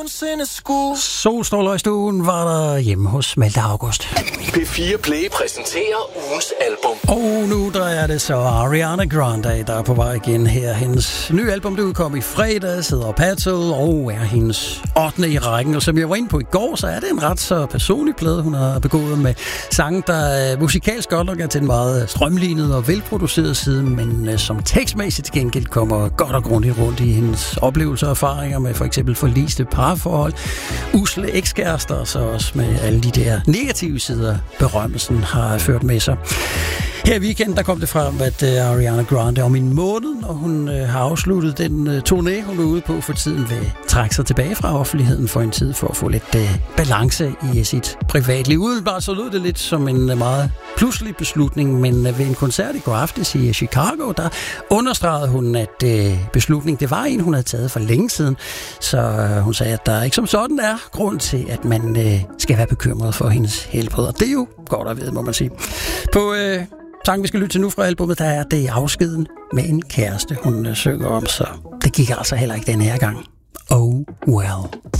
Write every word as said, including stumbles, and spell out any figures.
Solstråler i stuen var der hjemme hos Malte August. P fire Play præsenterer ugens album. Og nu der er det så Ariana Grande, der er på vej igen her. Hendes nye album, det udkom i fredags, hedder Petal, og er hendes ottende i rækken. Og som jeg var inde på i går, så er det en ret så personlig plade, hun har begået med sange, der musikalsk godt nok er til en meget strømlignet og velproduceret side, men som tekstmæssigt til gengæld kommer godt og grundigt rundt i hendes oplevelser og erfaringer med for eksempel forliste parforhold, usle ekskærester, og så også med alle de der negative sider, berømmelsen har ført med sig. Her i weekenden, der kom det frem, at uh, Ariana Grande om en måned, og hun uh, har afsluttet den uh, turné, hun er ude på for tiden, vil trække sig tilbage fra offentligheden for en tid, for at få lidt uh, balance i uh, sit privatliv. Udenbart så lød det lidt som en uh, meget pludselig beslutning, men uh, ved en koncert i går aftes i uh, Chicago, der understregede hun, at uh, beslutningen, det var en, hun havde taget for længe siden, så uh, hun sagde, at der ikke som sådan er grund til, at man uh, skal være bekymret for hendes helbred, og det er jo godt at vide, må man sige. På uh, sang, vi skal lytte til nu fra albumet, der er det afskeden med en kæreste, hun synger om, så det gik altså heller ikke den her gang. Oh well.